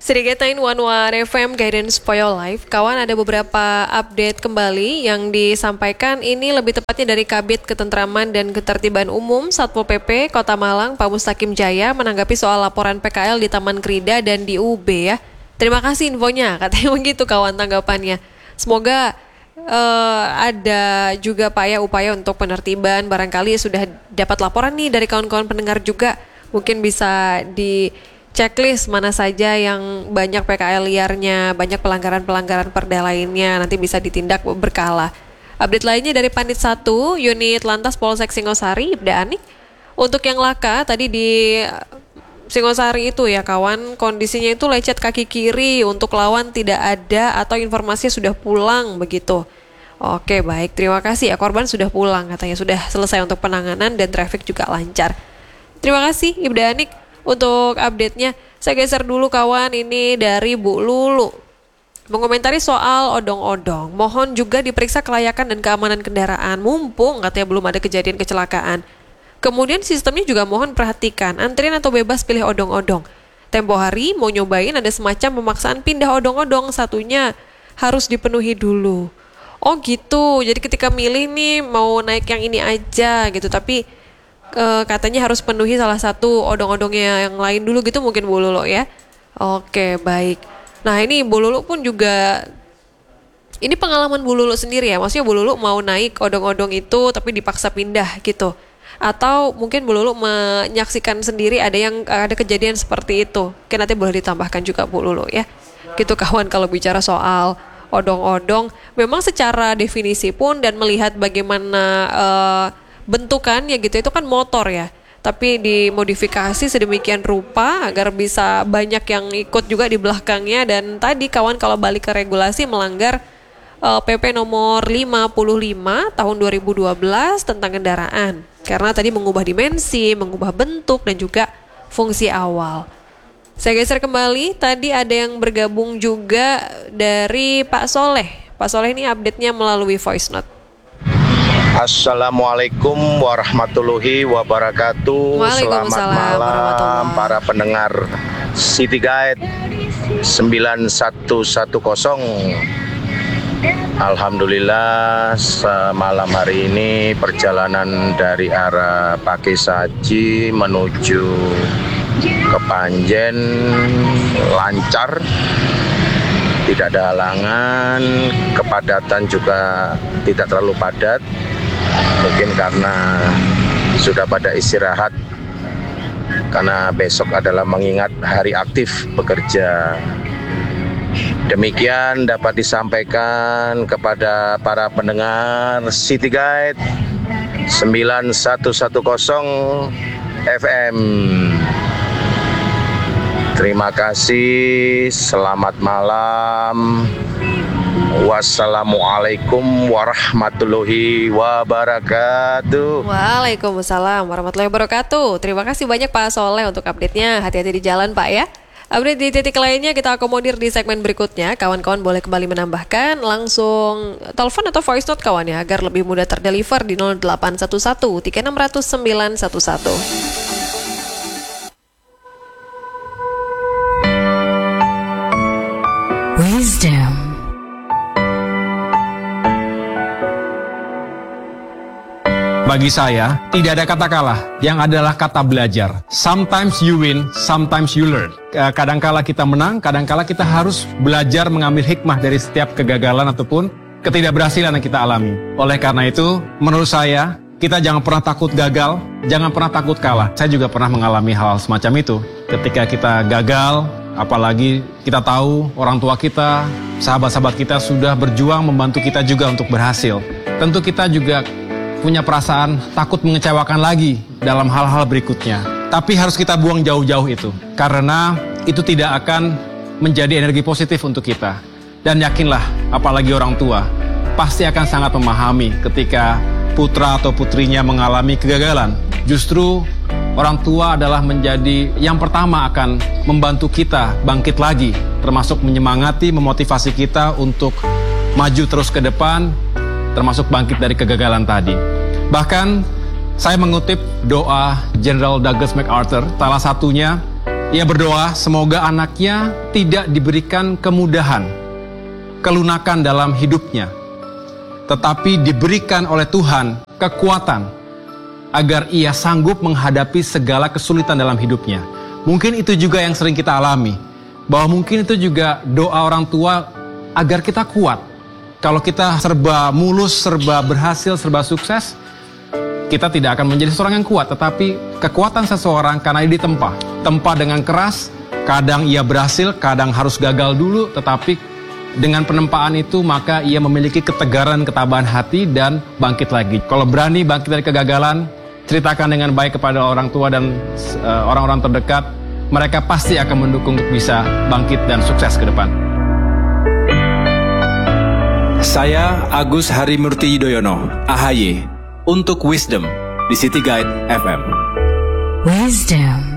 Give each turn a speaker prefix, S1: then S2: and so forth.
S1: Sedikit 911 FM Guidance for Your Life. Kawan, ada beberapa update kembali yang disampaikan. Ini lebih tepatnya dari Kabid Ketentraman dan Ketertiban Umum Satpol PP Kota Malang, Pak Mustaqim Jaya, menanggapi soal laporan PKL di Taman Krida dan di UB ya. Terima kasih infonya, katanya begitu kawan tanggapannya. Semoga ada juga Pak ya upaya untuk penertiban. Barangkali sudah dapat laporan nih dari kawan-kawan pendengar juga. Mungkin bisa di checklist mana saja yang banyak PKL liarnya, banyak pelanggaran-pelanggaran perda lainnya, nanti bisa ditindak berkala. Update lainnya dari Panit 1, Unit Lantas Polsek Singosari, Ibda Anik. Untuk yang laka, tadi di Singosari itu ya kawan, kondisinya itu lecet kaki kiri, untuk lawan tidak ada atau informasinya sudah pulang begitu. Oke baik, terima kasih ya, korban sudah pulang katanya, sudah selesai untuk penanganan dan traffic juga lancar. Terima kasih Ibda Anik. Untuk update-nya, saya geser dulu kawan, ini dari Bu Lulu. Mengomentari soal odong-odong, mohon juga diperiksa kelayakan dan keamanan kendaraan, mumpung katanya belum ada kejadian kecelakaan. Kemudian sistemnya juga mohon perhatikan, antrian atau bebas pilih odong-odong. Tempo hari mau nyobain ada semacam pemaksaan pindah odong-odong, satunya harus dipenuhi dulu. Oh gitu, jadi ketika milih nih mau naik yang ini aja gitu, tapi katanya harus penuhi salah satu odong-odongnya yang lain dulu gitu mungkin Bu Lulu ya. Oke baik. Nah ini Bu Lulu pun juga, ini pengalaman Bu Lulu sendiri ya, maksudnya Bu Lulu mau naik odong-odong itu tapi dipaksa pindah gitu. Atau mungkin Bu Lulu menyaksikan sendiri ada kejadian seperti itu. Mungkin nanti boleh ditambahkan juga Bu Lulu ya. Gitu kawan, kalau bicara soal odong-odong, memang secara definisi pun dan melihat bagaimana bentukannya gitu, itu kan motor ya, tapi dimodifikasi sedemikian rupa agar bisa banyak yang ikut juga di belakangnya. Dan tadi kawan kalau balik ke regulasi melanggar PP nomor 55 tahun 2012 tentang kendaraan, karena tadi mengubah dimensi, mengubah bentuk dan juga fungsi awal. Saya geser kembali, tadi ada yang bergabung juga dari Pak Soleh. Pak Soleh ini update-nya melalui voice note.
S2: Assalamualaikum warahmatullahi wabarakatuh. Selamat malam para pendengar City Guide 9110. Alhamdulillah malam hari ini perjalanan dari arah Pakesaji menuju ke Panjen lancar, tidak ada halangan, kepadatan juga tidak terlalu padat. Mungkin karena sudah pada istirahat, karena besok adalah mengingat hari aktif bekerja. Demikian dapat disampaikan kepada para pendengar City Guide 9110 FM. Terima kasih, selamat malam. Wassalamualaikum warahmatullahi wabarakatuh.
S1: Waalaikumsalam warahmatullahi wabarakatuh. Terima kasih banyak Pak Soleh untuk update-nya. Hati-hati di jalan Pak ya. Update di titik lainnya kita akomodir di segmen berikutnya. Kawan-kawan boleh kembali menambahkan, langsung telepon atau voice note kawan ya, agar lebih mudah terdeliver di 0811 3600 911.
S3: Wisdom.
S4: Bagi saya, tidak ada kata kalah, yang adalah kata belajar. Sometimes you win, sometimes you learn. Kadangkala kita menang, kadangkala kita harus belajar mengambil hikmah dari setiap kegagalan ataupun ketidakberhasilan yang kita alami. Oleh karena itu, menurut saya, kita jangan pernah takut gagal, jangan pernah takut kalah. Saya juga pernah mengalami hal semacam itu. Ketika kita gagal, apalagi kita tahu orang tua kita, sahabat-sahabat kita sudah berjuang membantu kita juga untuk berhasil. Tentu kita juga punya perasaan takut mengecewakan lagi dalam hal-hal berikutnya. Tapi harus kita buang jauh-jauh itu, karena itu tidak akan menjadi energi positif untuk kita. Dan yakinlah, apalagi orang tua, pasti akan sangat memahami ketika putra atau putrinya mengalami kegagalan. Justru orang tua adalah menjadi yang pertama akan membantu kita bangkit lagi, termasuk menyemangati, memotivasi kita untuk maju terus ke depan, termasuk bangkit dari kegagalan tadi. Bahkan saya mengutip doa Jenderal Douglas MacArthur, salah satunya Ia berdoa semoga anaknya tidak diberikan kemudahan, kelunakan dalam hidupnya, tetapi diberikan oleh Tuhan kekuatan agar ia sanggup menghadapi segala kesulitan dalam hidupnya. Mungkin itu juga yang sering kita alami, bahwa mungkin itu juga doa orang tua agar kita kuat. Kalau kita serba mulus, serba berhasil, serba sukses, kita tidak akan menjadi seorang yang kuat. Tetapi kekuatan seseorang karena dia ditempa dengan keras, kadang ia berhasil, kadang harus gagal dulu, tetapi dengan penempaan itu maka ia memiliki ketegaran, ketabahan hati dan bangkit lagi. Kalau berani bangkit dari kegagalan, ceritakan dengan baik kepada orang tua dan orang-orang terdekat, mereka pasti akan mendukung untuk bisa bangkit dan sukses ke depan.
S3: Saya Agus Harimurti Yudhoyono, AHY, untuk Wisdom di City Guide FM.
S5: Wisdom.